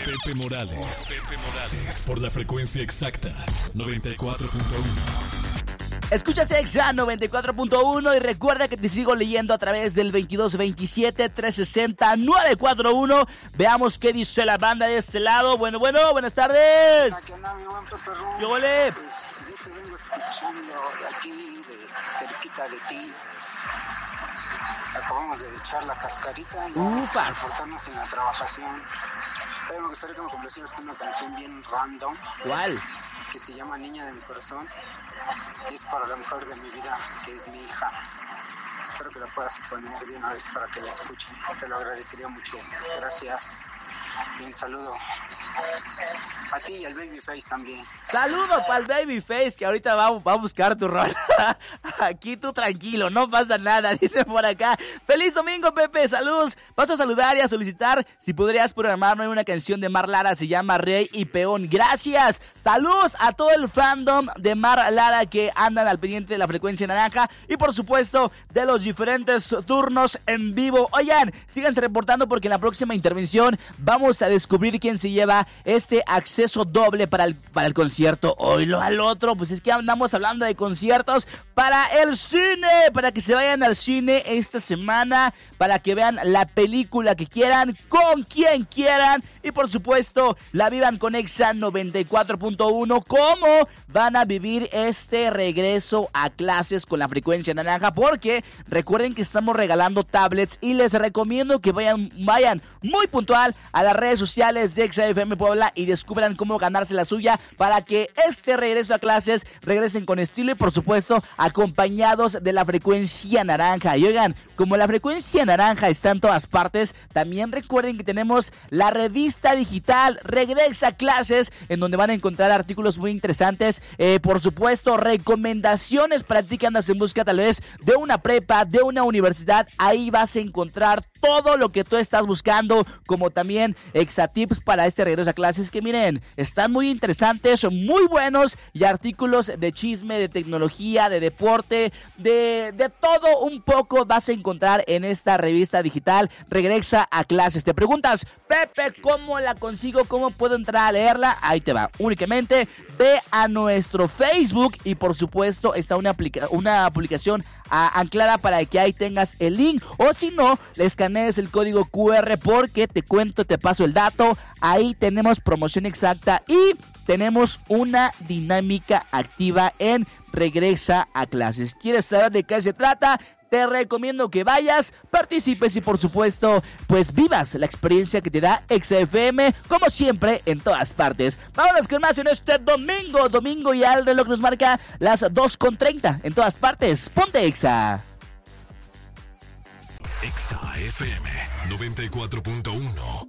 Pepe Morales. Por la frecuencia exacta, 94.1. Escuchas Exa 94.1 y recuerda que te sigo leyendo a través del 2227-360-941. Veamos qué dice la banda de este lado. Bueno, buenas tardes. Aquí anda mi buen Pepe Ru. ¿Qué ole? Pues yo te vengo escuchando de aquí, de cerquita de ti. Acabamos de echar la cascarita y vamos a reportarnos en la trabajación. Me gustaría que me complacieras con una canción bien random. ¿Cuál? Que se llama Niña de mi corazón. Y es para la mujer de mi vida, que es mi hija. Espero que la puedas poner de una vez para que la escuchen. Te lo agradecería mucho. Gracias. Y un saludo a ti y al Babyface también. Saludo para el Babyface, que ahorita va a buscar tu rol. Aquí tú tranquilo, no pasa nada, dicen por acá. ¡Feliz domingo, Pepe! ¡Saludos! Paso a saludar y a solicitar si podrías programarme una canción de Mar Lara. Se llama Rey y Peón. ¡Gracias! Saludos a todo el fandom de Mar Lara que andan al pendiente de la frecuencia naranja y por supuesto de los diferentes turnos en vivo. Oigan, síganse reportando porque en la próxima intervención vamos a descubrir quién se lleva este acceso doble para el concierto. Oílo al otro, pues es que andamos hablando de conciertos para el cine, para que se vayan al cine esta semana, para que vean la película que quieran, con quien quieran y por supuesto la vivan con Exa 94.1. ¿Cómo van a vivir este regreso a clases con la frecuencia naranja? Porque recuerden que estamos regalando tablets y les recomiendo que vayan muy puntual a las redes sociales de Exa FM Puebla y descubran cómo ganarse la suya para que este regreso a clases regresen con estilo y por supuesto acompañados de la frecuencia naranja. Y oigan, como la frecuencia naranja está en todas partes, también recuerden que tenemos la revista digital Regresa a Clases, en donde van a encontrar artículos muy interesantes, por supuesto recomendaciones para ti que andas en busca tal vez de una prepa, de una universidad. Ahí vas a encontrar todo lo que tú estás buscando, como también exatips para este regreso a clases que miren, están muy interesantes, son muy buenos y artículos de chisme, de tecnología, de deporte, de todo un poco vas a encontrar en esta revista digital Regresa a Clases. Te preguntas, Pepe, ¿cómo la consigo? ¿Cómo puedo entrar a leerla? Ahí te va, únicamente ve a nuestro Facebook y por supuesto está una publicación anclada para que ahí tengas el link, o si no, le escanees el código QR porque te cuento, te paso el dato. Ahí tenemos promoción exacta y tenemos una dinámica activa en Regresa a Clases. ¿Quieres saber de qué se trata? Te recomiendo que vayas, participes y por supuesto, pues vivas la experiencia que te da Exa FM, como siempre, en todas partes. Vámonos con más en este domingo y al reloj nos marca las 2:30 en todas partes. Ponte Exa. Exa FM 94.1.